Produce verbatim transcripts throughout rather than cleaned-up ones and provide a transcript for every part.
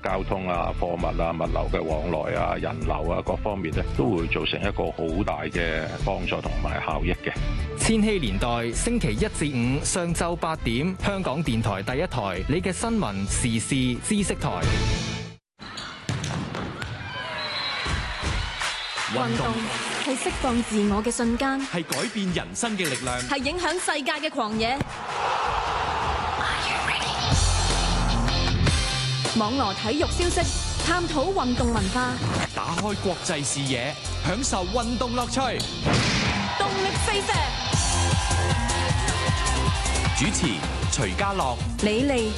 交通啊、貨物啊、物流嘅往來啊、人流啊各方面咧，都會造成一個好大嘅幫助同埋效益嘅。 千禧年代星期一至五上晝八點，香港電台第一台，你嘅新聞時事知識台。 運動係釋放自我嘅瞬間， 係改變人生嘅力量， 係影響世界嘅狂野。網羅體育消息，探討運動文化， 打開國際視野，享受運動樂趣。 動力四射。 主持徐家樂、 李利。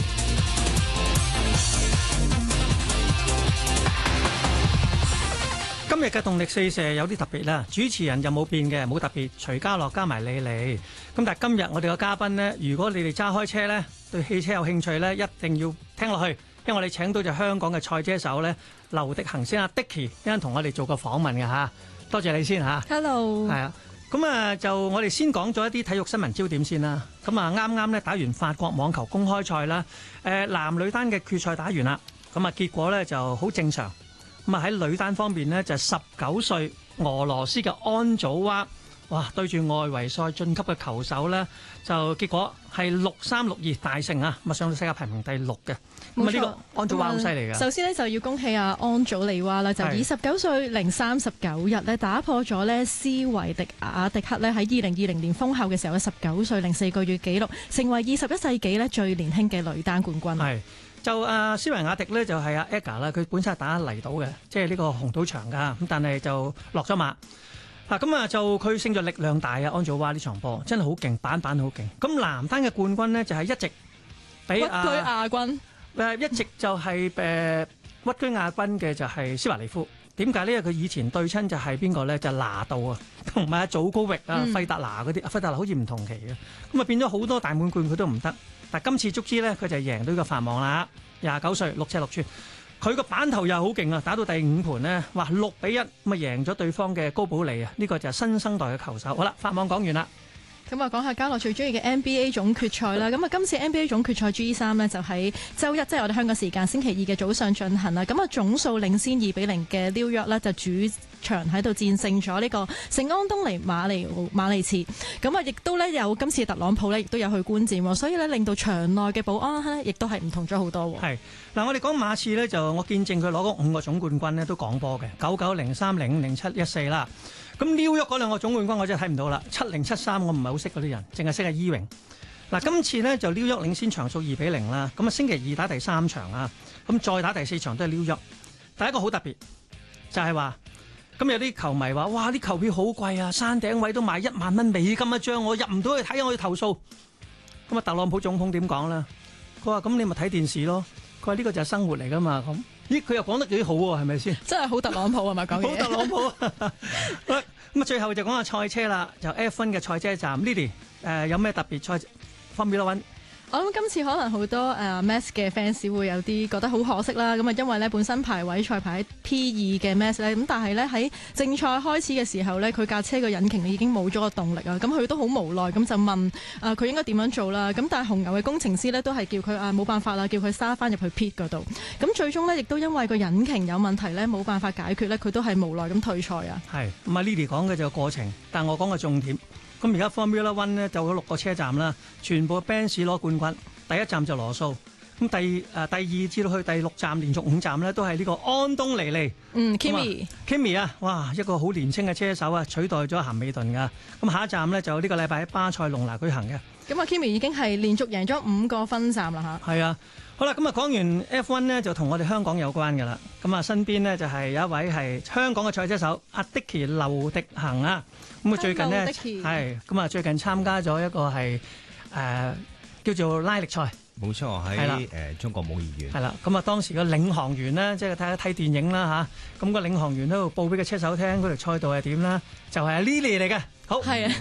今日嘅動力四射有啲特別啦，主持人就冇變嘅，冇特別，徐家樂加埋李利。咁但係今日我哋嘅嘉賓呢，如果你哋揸開車呢，對汽車有興趣呢，一定要聽落去，因為我哋請到就香港嘅賽車手呢，劉迪恒先生 Dicky，一陣同我哋做個訪問嘅嚇，多謝你先嚇。 Hello。 係啊，咁啊就我哋先講咗一啲體育新聞焦點先啦。咁啊啱啱咧打完法國網球公開賽啦，誒男女單嘅決賽打完啦，咁啊結果咧就好正常。咁啊喺女單方面呢，就十九歲俄羅斯嘅安祖娃，哇對住外圍賽晉級嘅球手呢，就結果係六三六二大勝啊！咁啊上到世界排名第六嘅。咁啊呢個安祖娃好犀利㗎。 首先呢，就要恭喜阿安祖利娃啦，就以十九歲零三十九日呢，打破咗呢斯維迪亞迪克呢喺二零二零年封后嘅時候嘅十九歲零四個月紀錄，成為二十一世紀呢最年輕嘅女單冠軍。 係。就阿斯維亞迪咧就係阿 Aga 啦，佢本身係打泥島嘅，即係呢個紅島場噶，咁但係就落咗馬。嗱咁啊就佢勝在力量大啊，安祖娃呢場波真係好勁，板板好勁。咁男單嘅冠軍呢，就係一直俾阿屈居亞軍， 誒一直就係誒屈居亞軍嘅就係斯華利夫。點解呢？因為佢以前對親就係邊個咧？就係拿度啊，同埋阿祖高域啊、費達拿嗰啲。費達拿好似唔同期嘅，咁啊變咗好多大滿貫佢都唔得。但今次足之咧，佢就贏到呢個法網啦，廿九歲六尺六寸，佢個板頭又好勁啊！打到第五盤呢，哇六比一咁啊贏咗對方嘅高保利啊！呢、這個就係新生代嘅球手。好啦，法網講完啦。 咁啊，講下家樂最中意嘅 N B A 總決賽啦。咁啊，今次 N B A 總決賽 G 三呢，就喺週一，即係我哋香港時間星期二嘅早上進行啦。咁啊，總數領先二比零嘅紐約呢，就主場喺度戰勝咗呢個聖安東尼馬尼馬利茨。咁啊，亦都呢有今次特朗普呢，亦都有去觀戰，所以呢，令到場內嘅保安呢，亦都係唔同咗好多。 係嗱，我哋講馬刺呢，就我見證佢攞嗰五個總冠軍呢，都講波嘅九九零三零五零七一四啦。咁紐約嗰兩個總冠軍我真係睇唔到啦，七零七三我唔係好識嗰啲人，淨係識阿伊榮。嗱，今次呢就紐約領先場數二比零啦，咁啊星期二打第三場啊，咁再打第四場都係紐約。第一個好特別就係話，咁有啲球迷話：哇！啲球票好貴啊，山頂位都賣一萬蚊美金一張，我入唔到去睇，我要投訴。咁啊，特朗普總統點講咧？佢話：咁你咪睇電視咯。佢話呢個就係生活嚟噶嘛。咁咦，佢又講得幾好喎，係咪先？ 真係好特朗普係咪講嘢？ 好特朗普。咁啊，最後就講下賽車啦，就 F 一 嘅賽車站 Lily， 誒有咩特別賽 Formula One？ 我諗今次可能好多誒 Max 嘅 fans 會有啲覺得好可惜啦，咁啊因為咧本身排位賽排喺 P 二嘅 Max 咧，咁但係咧喺正賽開始嘅時候咧，佢架車嘅引擎已經冇咗個動力啊，咁佢都好無奈咁就問誒佢應該點樣做啦，咁但係紅牛嘅工程師咧都係叫佢啊冇辦法啦，叫佢揸翻入去 pit 嗰度，咁最終咧亦都因為個引擎有問題咧冇辦法解決咧，佢都係無奈咁退賽啊。係咁啊 Lily 講嘅就係過程，但我講嘅重點。咁而家 Formula One 咧就有六個車站啦，全部 Benz 攞冠軍。第一站就羅素，咁第誒、呃、第二至到去第六站，連續五站咧都係呢個安東尼利。 嗯 Kimi，Kimi 啊，哇，一個好年輕嘅車手啊，取代咗咸美頓噶。咁下一站咧就呢個禮拜喺巴塞隆拿舉行嘅。 咁啊 Kimi 已經係連續贏咗五個分站啦嚇。 係啊，好啦，咁啊講完 F 一 呢，就同我哋香港有關噶啦。咁啊身邊呢，就係有一位係香港嘅賽車手阿 Dicky 劉迪恒啊。咁啊最近呢，係咁啊最近參加咗一個係誒。呃叫做拉力賽， 冇錯喺誒中國模擬園。係啦，咁啊當時個領航員呢，即係睇睇電影啦嚇，咁個領航員喺度報俾個車手聽嗰條賽道係點啦，就係阿 Lily 嚟嘅。好，係啊。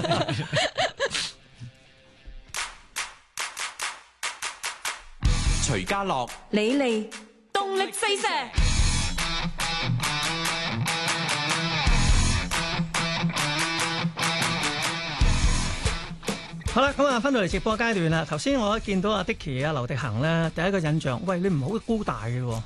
徐家樂、 李利，動力四射。 好啦，咁啊，翻到嚟直播階段啦。頭先我一見到阿 Dicky 啊、劉迪恒咧，第一個印象，喂，你唔好高大嘅喎。